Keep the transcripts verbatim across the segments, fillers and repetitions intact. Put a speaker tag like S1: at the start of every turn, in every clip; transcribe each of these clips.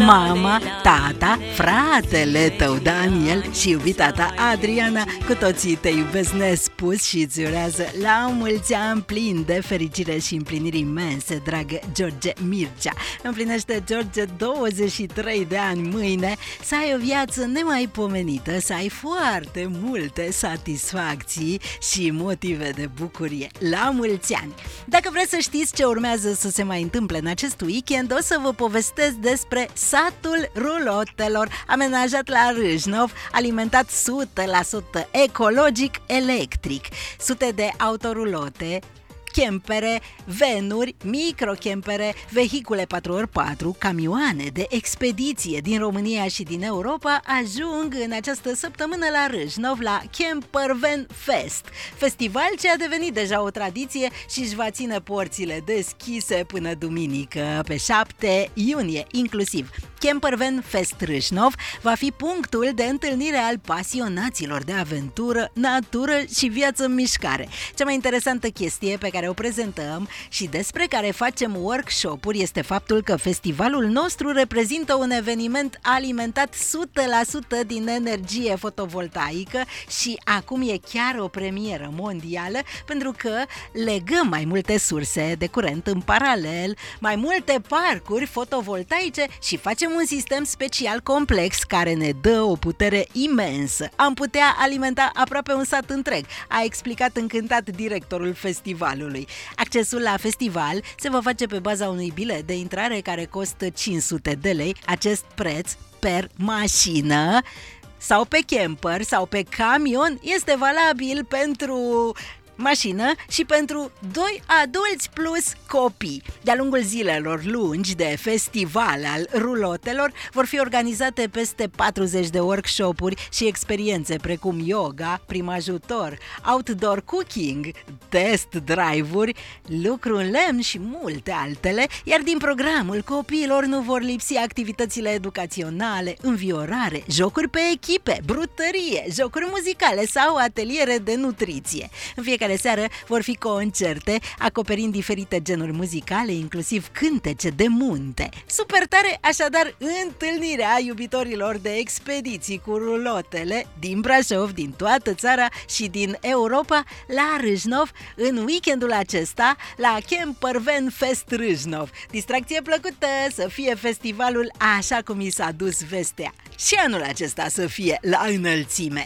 S1: Mama, tata, fratele tău Daniel și iubita ta Adriana, cu toții te iubesc nespus și îți urează la mulți ani plini de fericire și împliniri imense, dragă George Mircea. Împlinește George douăzeci și trei de ani mâine. Să ai o viață nemaipomenită, să ai foarte multe satisfacții și motive de bucurie. La mulți ani! Dacă vreți să știți ce urmează să se mai întâmple în acest weekend, o să vă povestesc despre satul rulotelor, amenajat la Râșnov, alimentat o sută la sută ecologic electric. Sute de autorulote, campere, venuri, microcampere, vehicule patru ori patru, camioane de expediție din România și din Europa ajung în această săptămână la Râșnov la Campervan Fest, festival ce a devenit deja o tradiție și își va ține porțile deschise până duminică, pe șapte iunie inclusiv. Campervan Fest Râșnov va fi punctul de întâlnire al pasionaților de aventură, natură și viață în mișcare. Cea mai interesantă chestie pe care o prezentăm și despre care facem workshop-uri este faptul că festivalul nostru reprezintă un eveniment alimentat o sută la sută din energie fotovoltaică și acum e chiar o premieră mondială pentru că legăm mai multe surse de curent în paralel, mai multe parcuri fotovoltaice și facem un sistem special complex care ne dă o putere imensă. Am putea alimenta aproape un sat întreg, a explicat încântat directorul festivalului. Accesul la festival se va face pe baza unui bilet de intrare care costă cinci sute de lei, acest preț per mașină sau pe camper sau pe camion este valabil pentru mașină și pentru doi adulți plus copii. De-a lungul zilelor lungi de festival al rulotelor vor fi organizate peste patruzeci de workshop-uri și experiențe precum yoga, prim ajutor, outdoor cooking, test drive-uri, lucru în lemn și multe altele, iar din programul copiilor nu vor lipsi activitățile educaționale, înviorare, jocuri pe echipe, brutărie, jocuri muzicale sau ateliere de nutriție. În fiecare seară vor fi concerte acoperind diferite genuri muzicale, inclusiv cântece de munte. Super tare, așadar, întâlnirea iubitorilor de expediții cu rulotele din Brașov, din toată țara și din Europa la Râșnov în weekendul acesta la Campervan Fest Râșnov. Distracție plăcută, să fie festivalul așa cum i s-a dus vestea. Și anul acesta să fie la înălțime.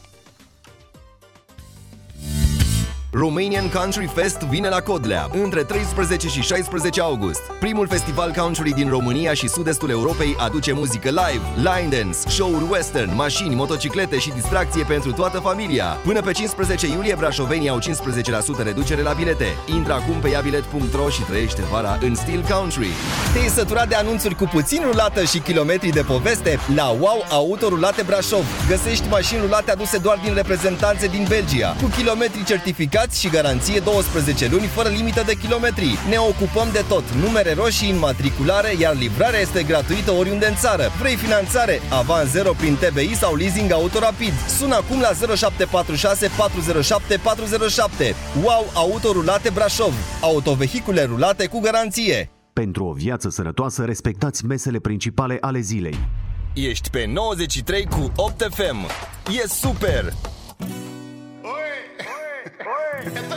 S2: Romanian Country Fest vine la Codlea între treisprezece și șaisprezece august. Primul festival country din România și sud-estul Europei aduce muzică live, line dance, show-uri western, mașini, motociclete și distracție pentru toată familia. Până pe cincisprezece iulie, brașovenii au cincisprezece la sută reducere la bilete. Intră acum pe iabilet punct ro și trăiește vara în stil country. Te-ai săturat de anunțuri cu puțin rulată și kilometri de poveste? La Wow Auto Rulate Brașov găsești mașini rulate aduse doar din reprezentanțe din Belgia, cu kilometri certificați și garanție douăsprezece luni fără limită de kilometri. Ne ocupăm de tot, numere roșii, înmatriculare, iar livrarea este gratuită oriunde în țară. Vrei finanțare? Avans zero prin T B I sau leasing auto rapid? Sună acum la zero șapte patru șase patru zero șapte patru zero șapte. Wow Auto Rulate Brașov. Autovehicule rulate cu garanție.
S3: Pentru o viață sănătoasă, respectați mesele principale ale zilei.
S2: Ești pe nouăzeci și trei cu opt F M. E super!
S4: Oi, oi, oi.